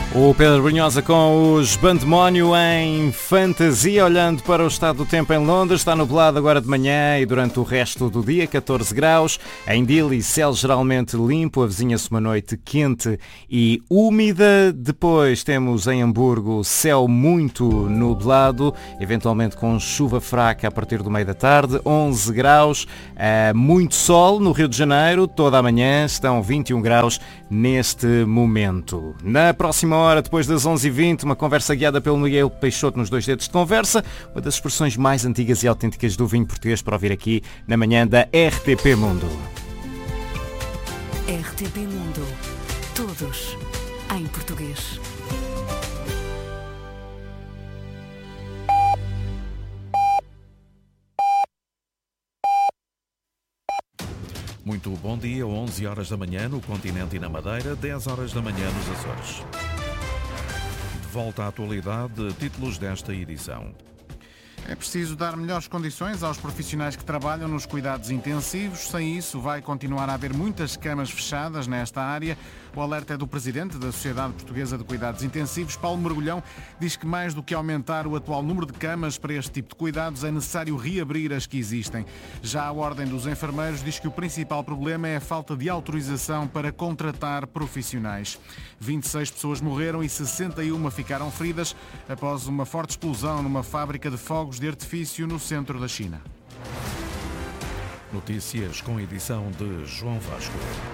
O Pedro Brunhosa com os Bandemónio em fantasia, olhando para o estado do tempo em Londres. Está nublado agora de manhã e durante o resto do dia, 14 graus. Em Dili, céu geralmente limpo, avizinha-se uma noite quente e úmida. Depois temos em Hamburgo céu muito nublado, eventualmente com chuva fraca a partir do meio da tarde, 11 graus. Muito sol no Rio de Janeiro, toda a manhã estão 21 graus neste momento. Na próxima hora, depois das 11h20, uma conversa guiada pelo Miguel Peixoto nos Dois Dedos de Conversa, uma das expressões mais antigas e autênticas do vinho português para ouvir aqui na manhã da RTP Mundo. RTP Mundo. Todos em português. Muito bom dia, 11 horas da manhã no continente e na Madeira, 10 horas da manhã nos Açores. De volta à atualidade, títulos desta edição. É preciso dar melhores condições aos profissionais que trabalham nos cuidados intensivos. Sem isso, vai continuar a haver muitas camas fechadas nesta área. O alerta é do presidente da Sociedade Portuguesa de Cuidados Intensivos, Paulo Mergulhão. Diz que mais do que aumentar o atual número de camas para este tipo de cuidados, é necessário reabrir as que existem. Já a Ordem dos Enfermeiros diz que o principal problema é a falta de autorização para contratar profissionais. 26 pessoas morreram e 61 ficaram feridas após uma forte explosão numa fábrica de fogos de artifício no centro da China. Notícias com edição de João Vasco.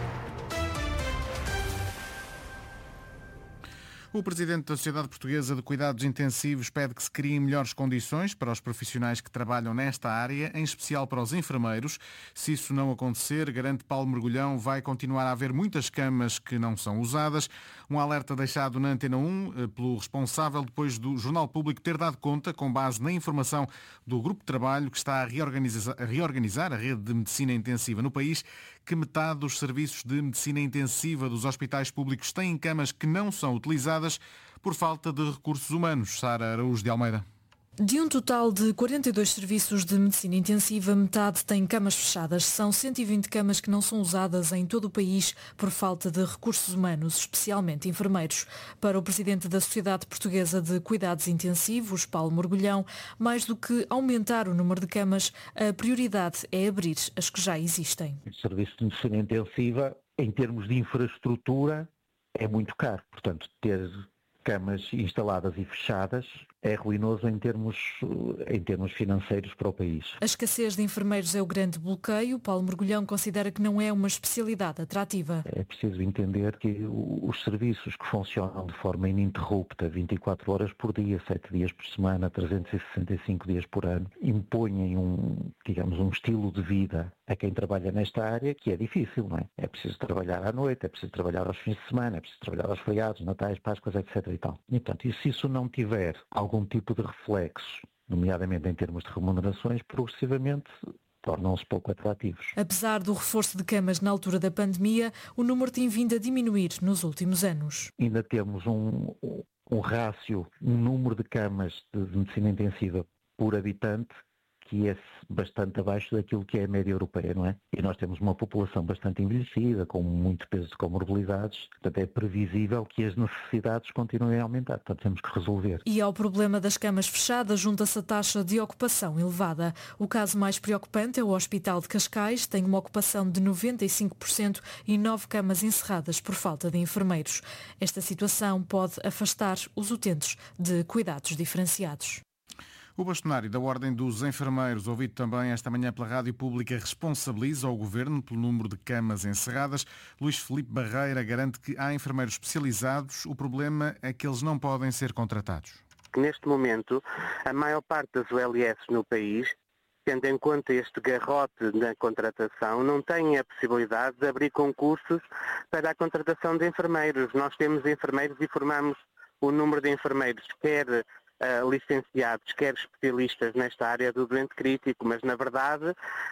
O presidente da Sociedade Portuguesa de Cuidados Intensivos pede que se criem melhores condições para os profissionais que trabalham nesta área, em especial para os enfermeiros. Se isso não acontecer, garante Paulo Mergulhão, vai continuar a haver muitas camas que não são usadas. Um alerta deixado na Antena 1 pelo responsável depois do Jornal Público ter dado conta, com base na informação do Grupo de Trabalho que está a reorganizar a rede de medicina intensiva no país, que metade dos serviços de medicina intensiva dos hospitais públicos têm camas que não são utilizadas por falta de recursos humanos. Sara Araújo de Almeida. De um total de 42 serviços de medicina intensiva, metade tem camas fechadas. São 120 camas que não são usadas em todo o país por falta de recursos humanos, especialmente enfermeiros. Para o presidente da Sociedade Portuguesa de Cuidados Intensivos, Paulo Mergulhão, mais do que aumentar o número de camas, a prioridade é abrir as que já existem. O serviço de medicina intensiva, em termos de infraestrutura, é muito caro. Portanto, ter camas instaladas e fechadas é ruinoso em termos financeiros para o país. A escassez de enfermeiros é o grande bloqueio. Paulo Mergulhão considera que não é uma especialidade atrativa. É preciso entender que os serviços que funcionam de forma ininterrupta, 24 horas por dia, 7 dias por semana, 365 dias por ano, impõem um estilo de vida a quem trabalha nesta área que é difícil, não é? É preciso trabalhar à noite, é preciso trabalhar aos fins de semana, é preciso trabalhar aos feriados, natais, páscoas, etc. e tal. E, portanto, se isso não tiver algum tipo de reflexo, nomeadamente em termos de remunerações, progressivamente tornam-se pouco atrativos. Apesar do reforço de camas na altura da pandemia, o número tem vindo a diminuir nos últimos anos. Ainda temos um número de camas de medicina intensiva por habitante que é bastante abaixo daquilo que é a média europeia, não é? E nós temos uma população bastante envelhecida, com muito peso de comorbilidades, portanto é previsível que as necessidades continuem a aumentar, portanto temos que resolver. E ao problema das camas fechadas junta-se a taxa de ocupação elevada. O caso mais preocupante é o Hospital de Cascais, tem uma ocupação de 95% e 9 camas encerradas por falta de enfermeiros. Esta situação pode afastar os utentes de cuidados diferenciados. O bastonário da Ordem dos Enfermeiros, ouvido também esta manhã pela Rádio Pública, responsabiliza o Governo pelo número de camas encerradas. Luís Filipe Barreira garante que há enfermeiros especializados. O problema é que eles não podem ser contratados. Neste momento, a maior parte das ULS no país, tendo em conta este garrote na contratação, não tem a possibilidade de abrir concursos para a contratação de enfermeiros. Nós temos enfermeiros e formamos o número de enfermeiros, quer licenciados, quer especialistas nesta área do doente crítico, mas na verdade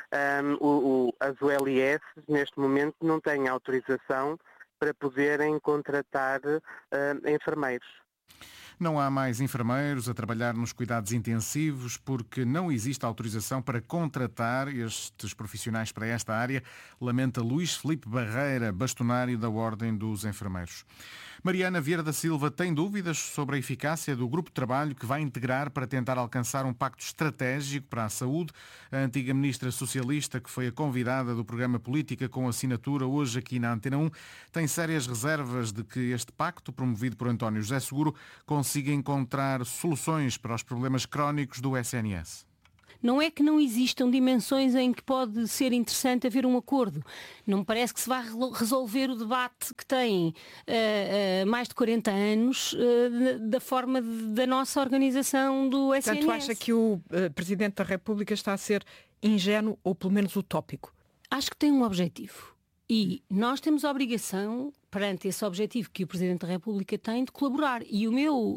as ULS neste momento não têm autorização para poderem contratar enfermeiros. Não há mais enfermeiros a trabalhar nos cuidados intensivos porque não existe autorização para contratar estes profissionais para esta área, lamenta Luís Filipe Barreira, bastonário da Ordem dos Enfermeiros. Mariana Vieira da Silva tem dúvidas sobre a eficácia do grupo de trabalho que vai integrar para tentar alcançar um pacto estratégico para a saúde. A antiga ministra socialista, que foi a convidada do programa Política com assinatura hoje aqui na Antena 1, tem sérias reservas de que este pacto, promovido por António José Seguro, consiga encontrar soluções para os problemas crónicos do SNS. Não é que não existam dimensões em que pode ser interessante haver um acordo. Não me parece que se vá resolver o debate que tem mais de 40 anos da forma da nossa organização do SNS. Portanto, acha que o Presidente da República está a ser ingênuo ou pelo menos utópico? Acho que tem um objetivo. E nós temos a obrigação, perante esse objetivo que o Presidente da República tem, de colaborar. E o meu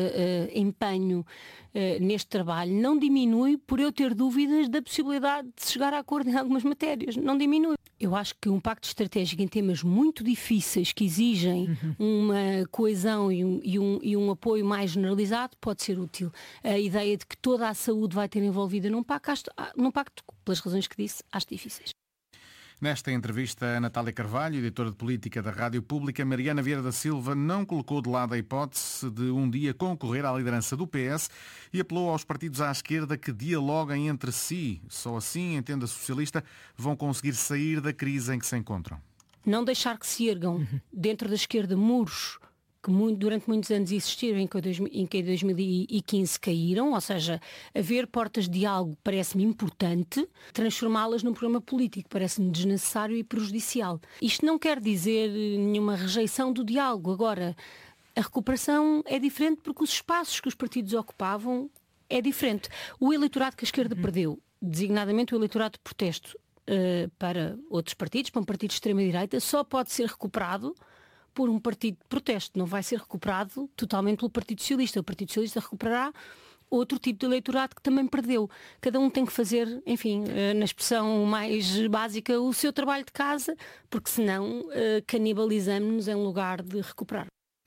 empenho neste trabalho não diminui por eu ter dúvidas da possibilidade de chegar a acordo em algumas matérias. Não diminui. Eu acho que um pacto estratégico em temas muito difíceis que exigem uma coesão e um apoio mais generalizado pode ser útil. A ideia de que toda a saúde vai ter envolvida num pacto, pelas razões que disse, acho difíceis. Nesta entrevista a Natália Carvalho, editora de Política da Rádio Pública, Mariana Vieira da Silva não colocou de lado a hipótese de um dia concorrer à liderança do PS e apelou aos partidos à esquerda que dialoguem entre si. Só assim, entende a socialista, vão conseguir sair da crise em que se encontram. Não deixar que se ergam dentro da esquerda muros que durante muitos anos existiram em que em 2015 caíram, ou seja, haver portas de diálogo parece-me importante, transformá-las num programa político parece-me desnecessário e prejudicial. Isto não quer dizer nenhuma rejeição do diálogo. Agora, a recuperação é diferente porque os espaços que os partidos ocupavam é diferente. O eleitorado que a esquerda perdeu, designadamente o eleitorado de protesto para outros partidos, para um partido de extrema-direita, só pode ser recuperado por um partido de protesto, não vai ser recuperado totalmente pelo Partido Socialista. O Partido Socialista recuperará outro tipo de eleitorado que também perdeu. Cada um tem que fazer, enfim, na expressão mais básica, o seu trabalho de casa, porque senão canibalizamos-nos em lugar de recuperar.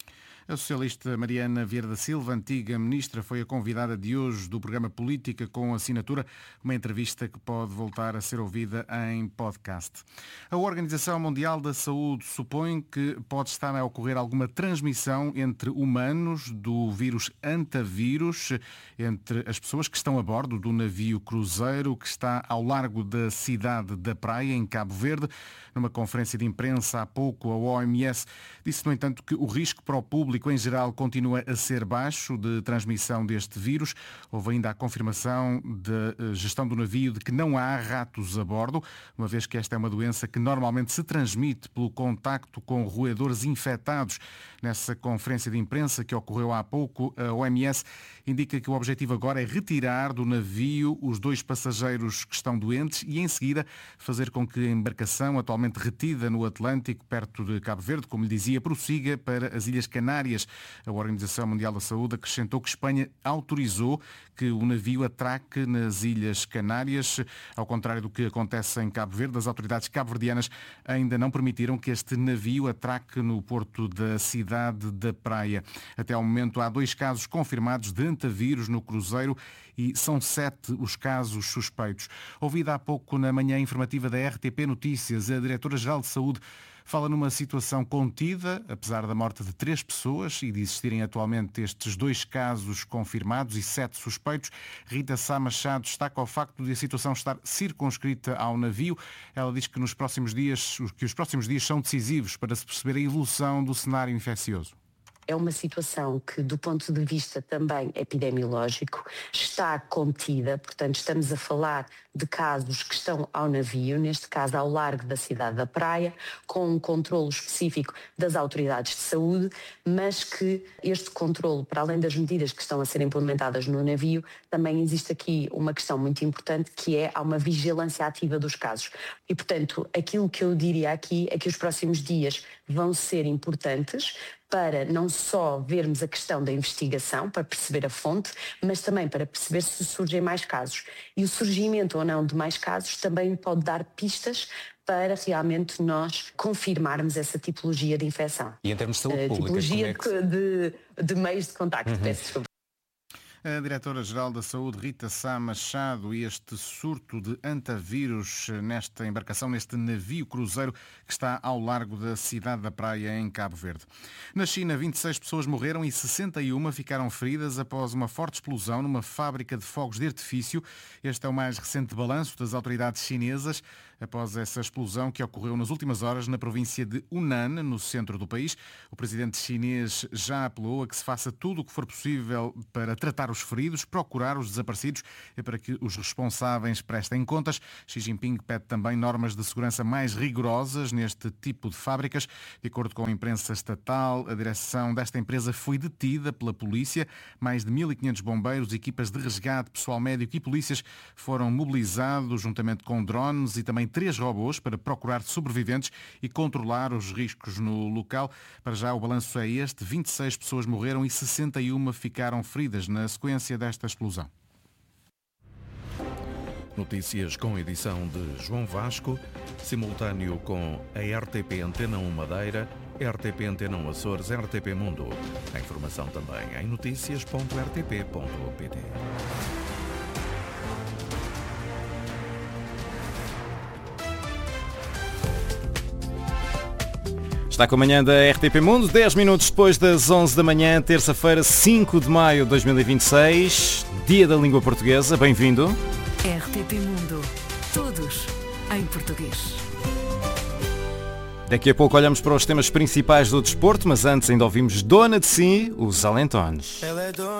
A socialista Mariana Vieira da Silva, antiga ministra, foi a convidada de hoje do programa Política com assinatura, uma entrevista que pode voltar a ser ouvida em podcast. A Organização Mundial da Saúde supõe que pode estar a ocorrer alguma transmissão entre humanos do vírus Antavírus, entre as pessoas que estão a bordo do navio cruzeiro que está ao largo da cidade da Praia, em Cabo Verde. Numa conferência de imprensa há pouco, a OMS disse, no entanto, que o risco para o público em geral continua a ser baixo de transmissão deste vírus. Houve ainda a confirmação da gestão do navio de que não há ratos a bordo, uma vez que esta é uma doença que normalmente se transmite pelo contacto com roedores infectados. Nessa conferência de imprensa que ocorreu há pouco, a OMS indica que o objetivo agora é retirar do navio os 2 passageiros que estão doentes e, em seguida, fazer com que a embarcação, atualmente retida no Atlântico, perto de Cabo Verde, como lhe dizia, prossiga para as Ilhas Canárias. A Organização Mundial da Saúde acrescentou que Espanha autorizou que o navio atraque nas Ilhas Canárias. Ao contrário do que acontece em Cabo Verde, as autoridades cabo-verdianas ainda não permitiram que este navio atraque no porto da cidade da Praia. Até ao momento há 2 casos confirmados de antavírus no cruzeiro e são 7 os casos suspeitos. Ouvida há pouco na manhã informativa da RTP Notícias, a Diretora-Geral de Saúde fala numa situação contida, apesar da morte de 3 pessoas e de existirem atualmente estes 2 casos confirmados e 7 suspeitos. Rita Sá Machado destaca o facto de a situação estar circunscrita ao navio. Ela diz que os próximos dias são decisivos para se perceber a evolução do cenário infeccioso. É uma situação que, do ponto de vista também epidemiológico, está contida, portanto estamos a falar de casos que estão ao navio, neste caso ao largo da cidade da Praia, com um controlo específico das autoridades de saúde, mas que este controlo, para além das medidas que estão a ser implementadas no navio, também existe aqui uma questão muito importante, que há uma vigilância ativa dos casos. E, portanto, aquilo que eu diria aqui é que os próximos dias vão ser importantes para não só vermos a questão da investigação, para perceber a fonte, mas também para perceber se surgem mais casos. E o surgimento ou não de mais casos também pode dar pistas para realmente nós confirmarmos essa tipologia de infecção. E em termos de saúde pública, tipologia como é que... de meios de contacto, peço desculpa. A Diretora-Geral da Saúde, Rita Sá Machado, e este surto de antavírus nesta embarcação, neste navio cruzeiro que está ao largo da cidade da Praia, em Cabo Verde. Na China, 26 pessoas morreram e 61 ficaram feridas após uma forte explosão numa fábrica de fogos de artifício. Este é o mais recente balanço das autoridades chinesas após essa explosão que ocorreu nas últimas horas na província de Hunan, no centro do país. O presidente chinês já apelou a que se faça tudo o que for possível para tratar os feridos, procurar os desaparecidos e para que os responsáveis prestem contas. Xi Jinping pede também normas de segurança mais rigorosas neste tipo de fábricas. De acordo com a imprensa estatal, a direção desta empresa foi detida pela polícia. Mais de 1.500 bombeiros, equipas de resgate, pessoal médico e polícias foram mobilizados juntamente com drones e também 3 robôs para procurar sobreviventes e controlar os riscos no local. Para já o balanço é este: 26 pessoas morreram e 61 ficaram feridas na sequência desta explosão. Notícias com edição de João Vasco, simultâneo com a RTP Antena 1 Madeira, RTP Antena 1 Açores, RTP Mundo. A informação também em noticias.rtp.pt. Está com a manhã da RTP Mundo, 10 minutos depois das 11 da manhã, terça-feira, 5 de maio de 2026, Dia da Língua Portuguesa. Bem-vindo. RTP Mundo. Todos em português. Daqui a pouco olhamos para os temas principais do desporto, mas antes ainda ouvimos Dona de Si, os Alentones.